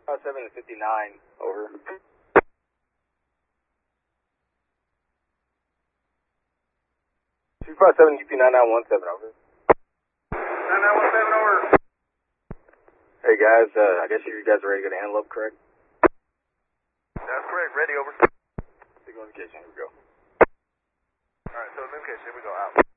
257 to 59, over. 257 UP9917, over. 9917, over. Hey guys, I guess you guys are ready to go to Antelope, correct? That's correct, ready, over. Signal indication, here we go. Alright, so indication, here we go, out.